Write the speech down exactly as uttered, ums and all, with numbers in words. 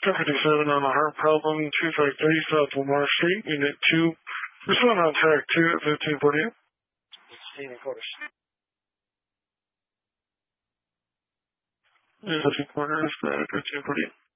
ten fifty-seven on a heart problem, two five three South Lamar Street, Unit two. Respond on track two at fifteen forty-eight. fifteen quarters. fifteen quarters, fifteen forty-eight.